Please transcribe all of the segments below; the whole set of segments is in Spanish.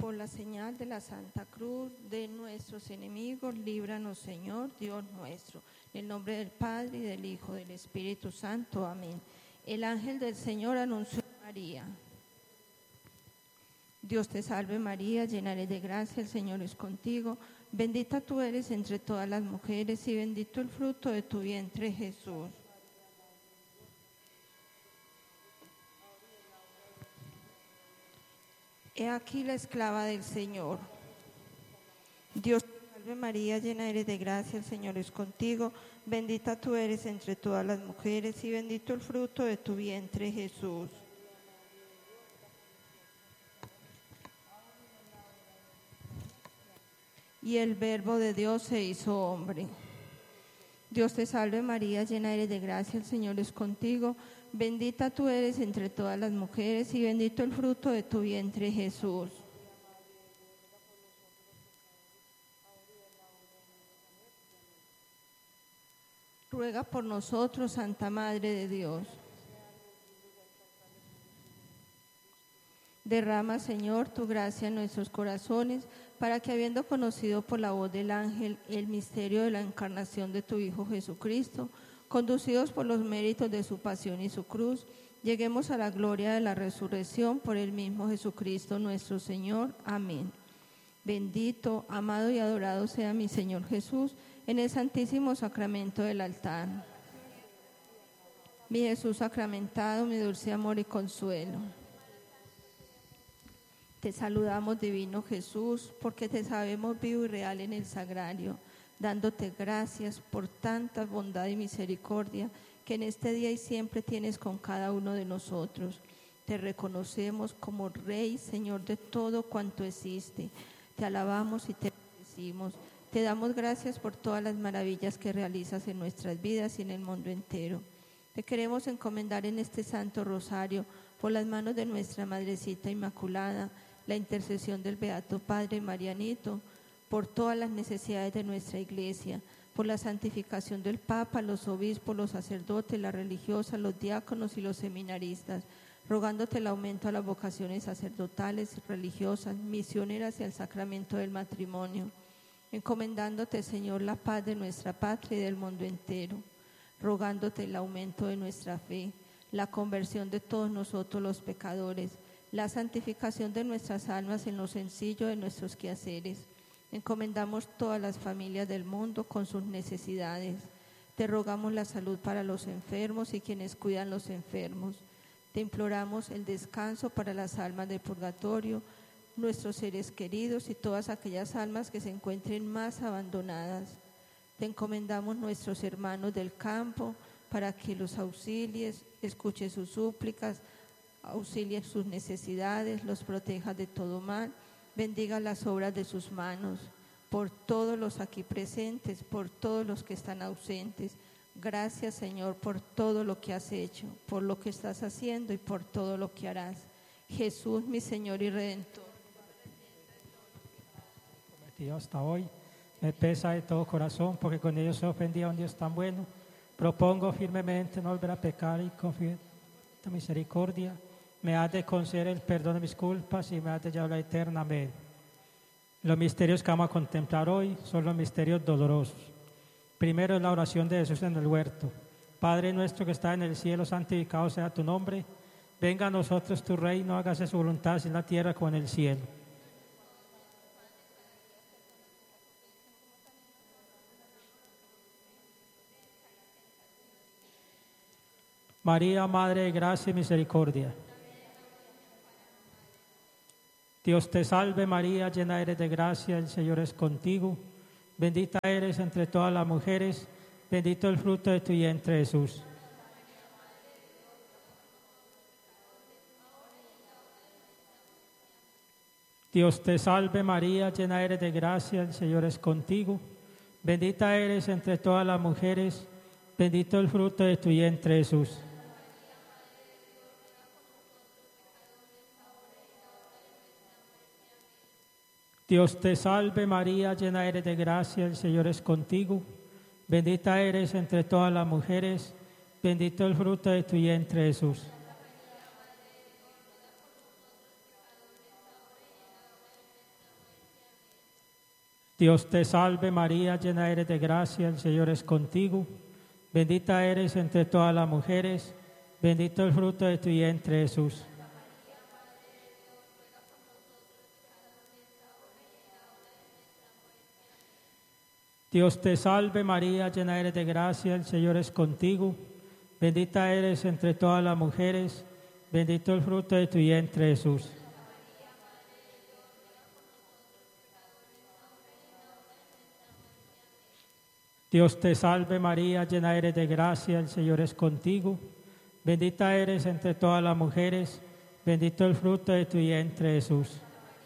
Por la señal de la Santa Cruz de nuestros enemigos, líbranos, Señor, Dios nuestro. En el nombre del Padre, y del Hijo, y del Espíritu Santo. Amén. El ángel del Señor anunció a María. Dios te salve María, llena eres de gracia, el Señor es contigo. Bendita tú eres entre todas las mujeres, y bendito el fruto de tu vientre, Jesús. He aquí la esclava del Señor. Dios te salve María, llena eres de gracia, el Señor es contigo. Bendita tú eres entre todas las mujeres, y bendito el fruto de tu vientre, Jesús. Y el Verbo de Dios se hizo hombre. Dios te salve María, llena eres de gracia, el Señor es contigo. Bendita tú eres entre todas las mujeres, y bendito el fruto de tu vientre, Jesús. Ruega por nosotros, Santa Madre de Dios. Derrama, Señor, tu gracia en nuestros corazones, para que, habiendo conocido por la voz del ángel el misterio de la encarnación de tu Hijo Jesucristo, conducidos por los méritos de su pasión y su cruz, lleguemos a la gloria de la resurrección por el mismo Jesucristo nuestro Señor. Amén. Bendito, amado y adorado sea mi Señor Jesús en el santísimo sacramento del altar. Mi Jesús sacramentado, mi dulce amor y consuelo. Te saludamos, divino Jesús, porque te sabemos vivo y real en el sagrario, dándote gracias por tanta bondad y misericordia que en este día y siempre tienes con cada uno de nosotros. Te reconocemos como Rey, Señor de todo cuanto existe. Te alabamos y te bendecimos. Te damos gracias por todas las maravillas que realizas en nuestras vidas y en el mundo entero. Te queremos encomendar en este Santo Rosario, por las manos de nuestra Madrecita Inmaculada, la intercesión del Beato Padre Marianito, por todas las necesidades de nuestra Iglesia, por la santificación del Papa, los obispos, los sacerdotes, las religiosas, los diáconos y los seminaristas, rogándote el aumento a las vocaciones sacerdotales, religiosas, misioneras y al sacramento del matrimonio, encomendándote, Señor, la paz de nuestra patria y del mundo entero, rogándote el aumento de nuestra fe, la conversión de todos nosotros los pecadores, la santificación de nuestras almas en lo sencillo de nuestros quehaceres. Encomendamos todas las familias del mundo con sus necesidades. Te rogamos la salud para los enfermos y quienes cuidan los enfermos. Te imploramos el descanso para las almas del purgatorio, nuestros seres queridos y todas aquellas almas que se encuentren más abandonadas. Te encomendamos nuestros hermanos del campo para que los auxilies, escuche sus súplicas, auxilie sus necesidades, los proteja de todo mal, bendiga las obras de sus manos, por todos los aquí presentes, por todos los que están ausentes. Gracias, Señor, por todo lo que has hecho, por lo que estás haciendo y por todo lo que harás. Jesús, mi Señor y Redentor. Cometido hasta hoy, me pesa de todo corazón, porque con ellos se ofendía a un Dios tan bueno. Propongo firmemente no volver a pecar y confiar en tu misericordia. Me has de conceder el perdón de mis culpas y me has de llevar a la eterna. Amén. Los misterios que vamos a contemplar hoy son los misterios dolorosos. Primero es la oración de Jesús en el huerto. Padre nuestro que está en el cielo, santificado sea tu nombre. Venga a nosotros tu reino, hágase su voluntad en la tierra como en el cielo. María, Madre de gracia y misericordia. Dios te salve María, llena eres de gracia, el Señor es contigo. Bendita eres entre todas las mujeres, bendito el fruto de tu vientre Jesús. Dios te salve María, llena eres de gracia, el Señor es contigo. Bendita eres entre todas las mujeres, bendito el fruto de tu vientre Jesús. Dios te salve María, llena eres de gracia, el Señor es contigo. Bendita eres entre todas las mujeres, bendito el fruto de tu vientre Jesús. Dios te salve María, llena eres de gracia, el Señor es contigo. Bendita eres entre todas las mujeres, bendito el fruto de tu vientre Jesús. Dios te salve María, llena eres de gracia, el Señor es contigo. Bendita eres entre todas las mujeres, bendito el fruto de tu vientre Jesús. Dios te salve María, llena eres de gracia, el Señor es contigo. Bendita eres entre todas las mujeres, bendito el fruto de tu vientre Jesús.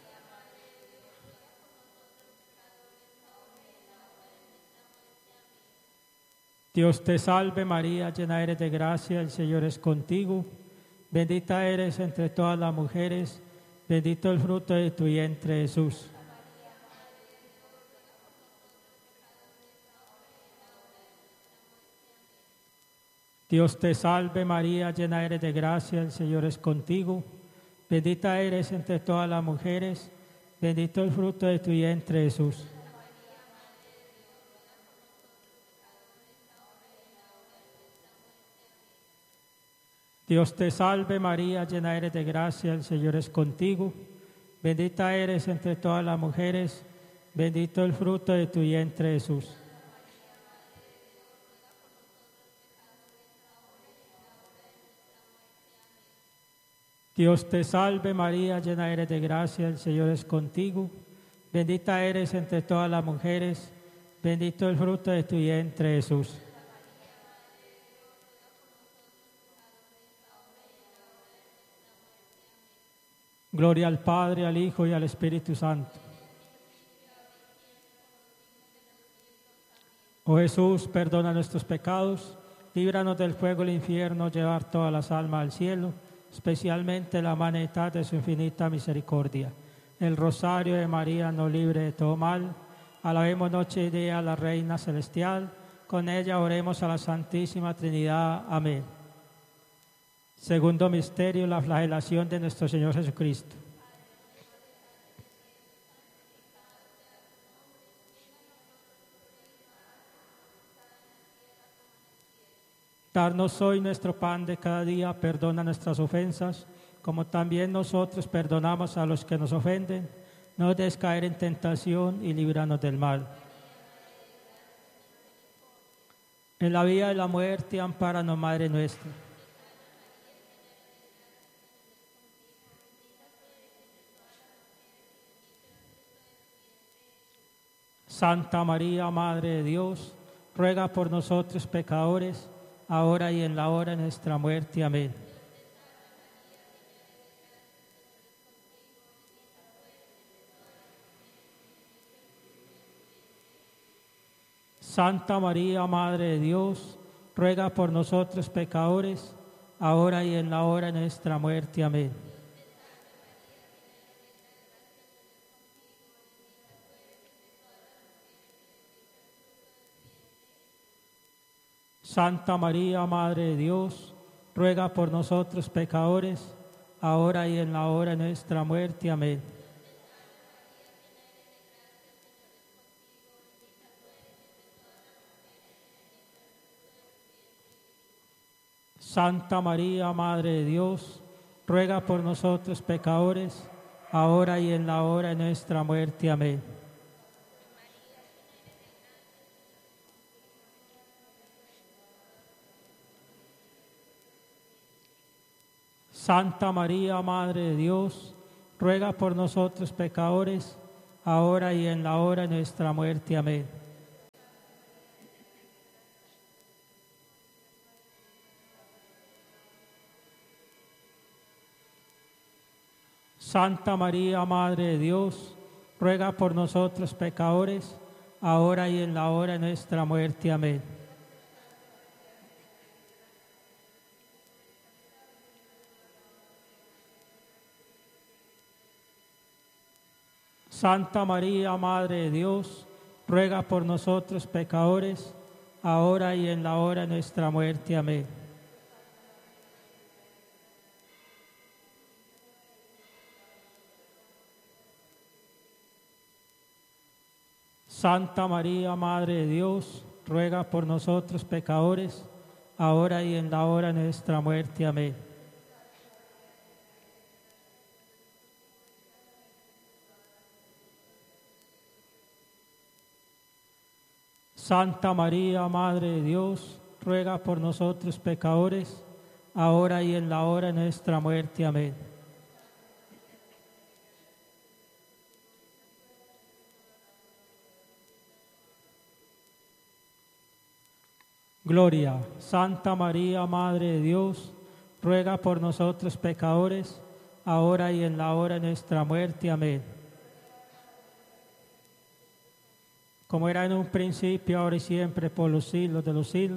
Dios te salve María, llena eres de gracia, el Señor es contigo. Bendita eres entre todas las mujeres, bendito el fruto de tu vientre Jesús. Dios te salve María, llena eres de gracia, el Señor es contigo. Bendita eres entre todas las mujeres, bendito el fruto de tu vientre Jesús. Dios te salve María, llena eres de gracia, el Señor es contigo. Bendita eres entre todas las mujeres, bendito el fruto de tu vientre Jesús. Dios te salve María, llena eres de gracia, el Señor es contigo. Bendita eres entre todas las mujeres, bendito el fruto de tu vientre Jesús. Gloria al Padre, al Hijo y al Espíritu Santo. Oh Jesús, perdona nuestros pecados, líbranos del fuego del infierno, llevar todas las almas al cielo, especialmente la humanidad de su infinita misericordia. El rosario de María nos libre de todo mal. Alabemos noche y día a la Reina Celestial. Con ella oremos a la Santísima Trinidad. Amén. Segundo misterio, la flagelación de nuestro Señor Jesucristo. Darnos hoy nuestro pan de cada día, perdona nuestras ofensas, como también nosotros perdonamos a los que nos ofenden. No nos dejes caer en tentación y líbranos del mal. En la vida y la muerte, ampáranos, Madre nuestra. Santa María, Madre de Dios, ruega por nosotros pecadores, ahora y en la hora de nuestra muerte. Amén. Santa María, Madre de Dios, ruega por nosotros pecadores, ahora y en la hora de nuestra muerte. Amén. Santa María, Madre de Dios, ruega por nosotros pecadores, ahora y en la hora de nuestra muerte. Amén. Santa María, Madre de Dios, ruega por nosotros pecadores, ahora y en la hora de nuestra muerte. Amén. Santa María, Madre de Dios, ruega por nosotros pecadores, ahora y en la hora de nuestra muerte. Amén. Santa María, Madre de Dios, ruega por nosotros pecadores, ahora y en la hora de nuestra muerte. Amén. Santa María, Madre de Dios, ruega por nosotros pecadores, ahora y en la hora de nuestra muerte. Amén. Santa María, Madre de Dios, ruega por nosotros pecadores, ahora y en la hora de nuestra muerte. Amén. Santa María, Madre de Dios, ruega por nosotros pecadores, ahora y en la hora de nuestra muerte. Amén. Gloria, Santa María, Madre de Dios, ruega por nosotros pecadores, ahora y en la hora de nuestra muerte. Amén. Como era en un principio, ahora y siempre, por los siglos de los siglos.